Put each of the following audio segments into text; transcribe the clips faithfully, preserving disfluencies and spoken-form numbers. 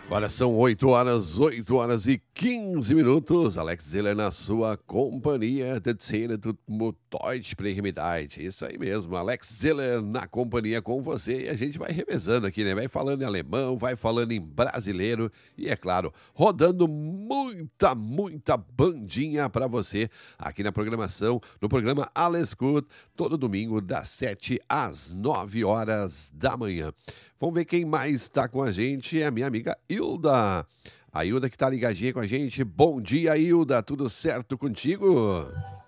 Agora são oito horas, oito horas e quinze minutos. Alex Ziller na sua companhia. Der Zähne tut mo Deutsch sprechen mit Eid. Isso aí mesmo, Alex Ziller na companhia com você. E a gente vai revezando aqui, né? Vai falando em alemão, vai falando em brasileiro. E é claro, rodando muita, muita bandinha pra você aqui na programação, no programa Alles Gut, todo domingo das sete às nove horas da manhã. Vamos ver quem mais está com a gente, é a minha amiga Hilda. A Hilda que está ligadinha com a gente. Bom dia, Hilda. Tudo certo contigo?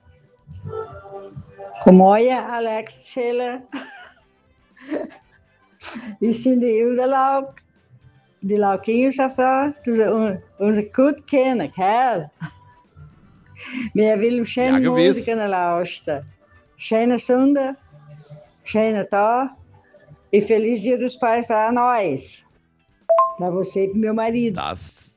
Goedemorgen, Alex Schiller. Ich bin die Hilda Lauk. Die Laukinho ist Frau, die uns gut kennen, Kerl. Wir wollen schöne Ja, gewiss. Musik lauschen. Schöne Sonntag, schöne Tag. E feliz Dia dos Pais para nós. Para você e pro meu marido. Das...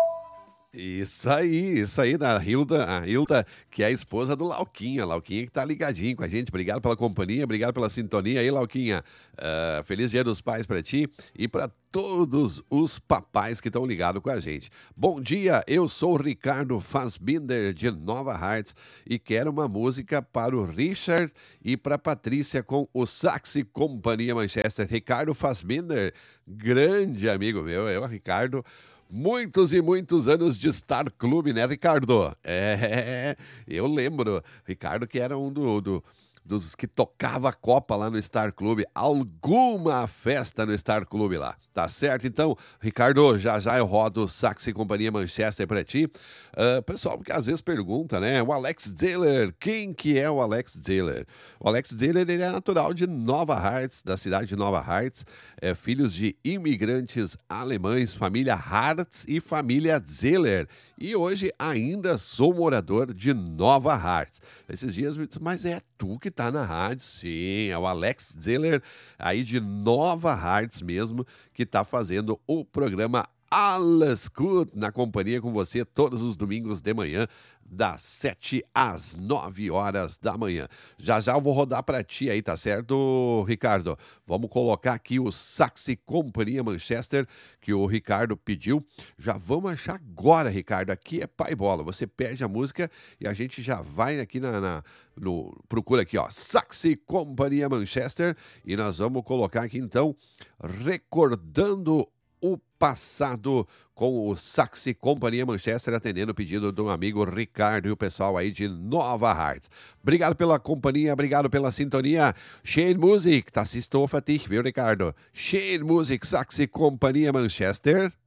Isso aí, isso aí, da Hilda, a Hilda, que é a esposa do Lauquinha. Lauquinha que tá ligadinho com a gente. Obrigado pela companhia, obrigado pela sintonia aí, Lauquinha. Uh, feliz Dia dos Pais para ti e para todos os papais que estão ligados com a gente. Bom dia, eu sou o Ricardo Fassbinder de Nova Hartz e quero uma música para o Richard e para a Patrícia com o Saxi Companhia Manchester. Ricardo Fassbinder, grande amigo meu, eu, Ricardo. Muitos e muitos anos de Star Club, né, Ricardo? É, eu lembro, Ricardo que era um do... do dos que tocava a Copa lá no Star Club, alguma festa no Star Club lá, tá certo? Então, Ricardo, já já eu rodo o Saxi Companhia Manchester pra ti. Uh, pessoal, porque às vezes pergunta, né, o Alex Ziller, quem que é o Alex Ziller? O Alex Ziller, ele é natural de Nova Hartz, da cidade de Nova Hartz, é, filhos de imigrantes alemães, família Hartz e família Ziller, e hoje ainda sou morador de Nova Hartz. Esses dias me disse, mas é tu que tá na rádio? Sim, é o Alex Ziller, aí de Nova Hartz mesmo, que tá fazendo o programa Alles Gut na companhia com você todos os domingos de manhã, das sete às nove horas da manhã. Já já eu vou rodar para ti aí, tá certo, Ricardo? Vamos colocar aqui o Saxi Companhia Manchester, que o Ricardo pediu. Já vamos achar agora, Ricardo. Aqui é pai bola. Você pede a música e a gente já vai aqui na... na no, procura aqui, ó, Saxi Companhia Manchester, e nós vamos colocar aqui, então, recordando o passado com o Saxi Companhia Manchester, atendendo o pedido do amigo Ricardo e o pessoal aí de Nova Hartz. Obrigado pela companhia, obrigado pela sintonia. Schön Musik, das ist für dich, viu, Ricardo? Schön Musik, Saxi Companhia Manchester.